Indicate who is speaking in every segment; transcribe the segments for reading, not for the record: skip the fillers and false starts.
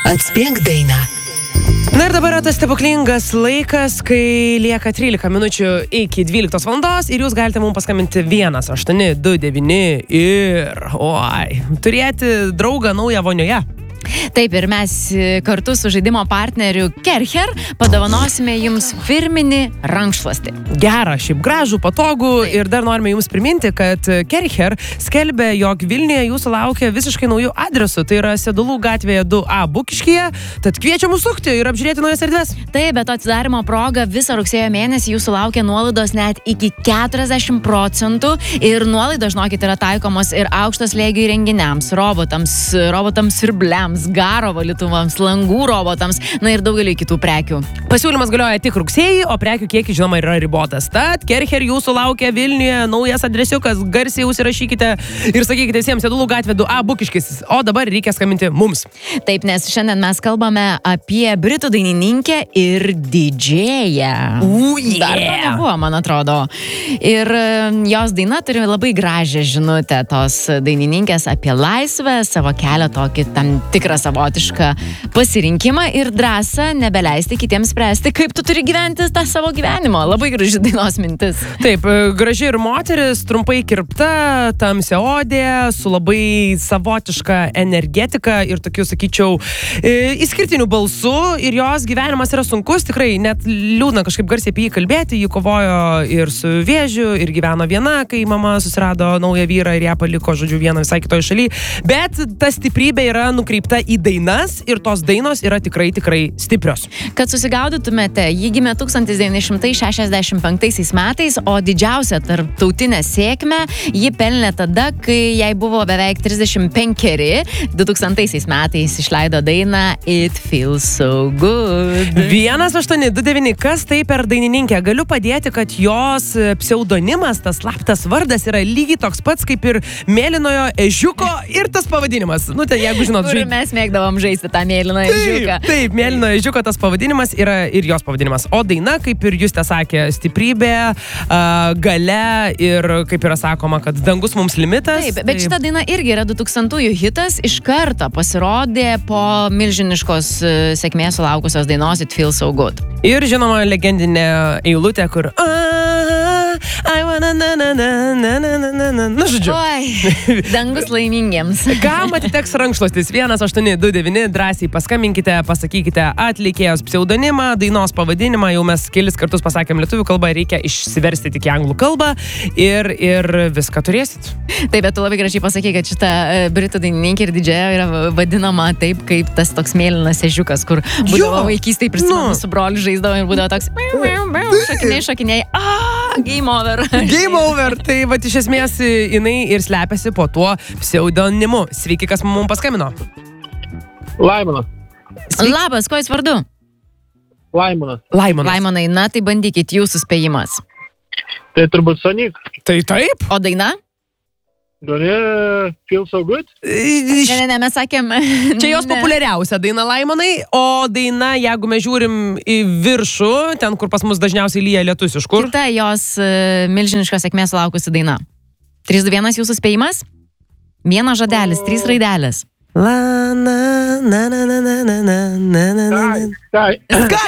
Speaker 1: Atspėk dainą.
Speaker 2: Na ir dabar tas stebuklingas laikas, kai lieka 13 minučių iki 12 valandos ir jūs galite mums paskambinti 1829 ir turėti draugą naują vonioje.
Speaker 3: Taip, ir mes kartu su žaidimo partneriu Kercher padovanosime jums firminį rankšluostį.
Speaker 2: Gerą, šiaip gražų, patogų ir dar norime jums priminti, kad Kercher skelbia, jog Vilniuje jūsų laukia visiškai naujų adresų. Tai yra Sedulų gatvėje 2A Bukiškyje, tad kviečiam užsukti ir apžiūrėti naujas erdves.
Speaker 3: Taip, bet atsidarimo proga visą rugsėjo mėnesį jūsų laukia nuolaidos net iki 40% ir nuolaidos, žinokit, yra taikomos ir aukšto slėgio įrenginiams, robotams siurbliams, garo valytuvams, langų robotams, na ir daugelį kitų prekių.
Speaker 2: Pasiūlymas galioja tik rugsėjį, o prekių kiekis, žinoma, yra ribotas. Tad Kercher jūsų laukia Vilniuje naujas adresiukas, garsiai užsirašykite ir sakykite visiems Sedulų gatvė 2A Bukiškis. O dabar reikia skambinti mums.
Speaker 3: Taip, nes šiandien mes kalbame apie britų dainininkę ir didžėją. Dar to nebuvo, man atrodo. Ir jos daina turi labai gražią žinutę tos dainininkės apie laisvę, savo kelią tokį tam tikrą savotišką pasirinkimą ir drąsą nebeleisti kitiems spręsti, kaip tu turi gyventi tą savo gyvenimą. Labai graži dainos mintis.
Speaker 2: Taip, graži ir moteris, trumpai kirpta, tamsiaodė, su labai savotiška energetika ir tokiu, sakyčiau, išskirtiniu balsu ir jos gyvenimas yra sunkus, tikrai net liūdna kažkaip garsiai apie jį kalbėti, ji kovojo ir su vėžiu ir gyveno viena, kai mama susirado naują vyrą ir ją paliko, žodžiu, vieną visai kitoje šalyje, bet ta stiprybė yra nukreipta į dainas ir tos dainos yra tikrai stiprios.
Speaker 3: Kad susigaudytumėte, ji gimė 1965 metais, o didžiausią tarptautinę sėkmę ji pelnė tada, kai jai buvo beveik 35. 2000 metais išleido dainą It Feels So Good.
Speaker 2: 1829, kas tai per dainininkę? Galiu padėti, kad jos pseudonimas, tas slaptas vardas yra lygiai toks pats kaip ir Mėlynojo ežiuko ir tas pavadinimas. Nu, tai jeigu žinot,
Speaker 3: kur mes mėgdavom žaisti tą Mėlyną ežiuką.
Speaker 2: Taip, Mėlyno ežiuko tas pavadinimas yra ir jos pavadinimas. O daina, kaip ir Justė sakė, stiprybė, galia ir kaip yra sakoma, kad dangus mums limitas.
Speaker 3: Taip, bet šita daina irgi yra 2000-ųjų hitas, iš karto pasirodė po milžiniškos sėkmės sulaukusios dainos It Feels So Good.
Speaker 2: Ir žinoma, legendinė eilutė, kur I wanna na, žodžiu.
Speaker 3: Oi, dangus laimingiems.
Speaker 2: Kam atiteks rankšluostis? 1829, drąsiai paskambinkite, pasakykite atlikėjos pseudonimą, dainos pavadinimą, jau mes kelis kartus pasakėm lietuvių kalbą, reikia išsiversti tik į anglų kalbą ir viską turėsit.
Speaker 3: Taip, bet tu labai gražiai pasakei, kad šita britų dainininkė ir didžėja yra vadinama taip, kaip tas toks mėlynas ežiukas, kur būdavo vaikystėje prisimenu su broliu žaisdavo ir būdavo toks šakiniai, game over.
Speaker 2: Game over. Tai va, iš esmės jinai ir slepiasi po tuo pseudonimu. Sveiki, kas mums paskambino?
Speaker 4: Laimonas.
Speaker 3: Labas, kuo jūs vardu?
Speaker 4: Laimonas.
Speaker 3: Laimonai, na tai bandykit jūsų spėjimas.
Speaker 4: Tai turbūt Sonic.
Speaker 2: Tai taip?
Speaker 3: O daina?
Speaker 4: Feel So Good?
Speaker 3: Ne, mes sakėm.
Speaker 2: Čia jos populiariausia daina, Laimonai, o daina, jeigu mes žiūrim į viršų, ten, kur pas mus dažniausiai lyja lietus, iš kur?
Speaker 3: Kita jos milžiniškos sėkmės laukusi daina. 3-2-1 jūsų spėjimas? Vienas žodelis, 3 raidelės.
Speaker 2: La, na, na, na, na, na, na, na, na, na.
Speaker 4: Sky.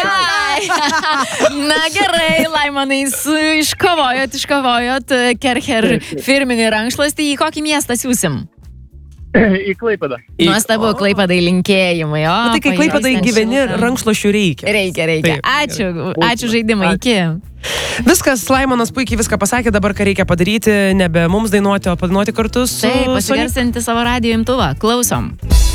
Speaker 3: Na gerai, Laimonai, iškovojot Kercher firminį rankšluostį. Į kokį miestą siūsim?
Speaker 4: Į Klaipėdą.
Speaker 3: Nuostabu, Klaipėdai linkėjimai.
Speaker 2: Tai kai Klaipėdai gyveni, rankšluosčių reikia.
Speaker 3: Reikia.
Speaker 2: Taip,
Speaker 3: Ačiū žaidimai, iki.
Speaker 2: Viskas, Laimonas puikiai viską pasakė, dabar ką reikia padaryti, nebe mums dainuoti, o padainuoti kartu su...
Speaker 3: Taip, pasigarsinti savo radijo imtuvą. Klausom.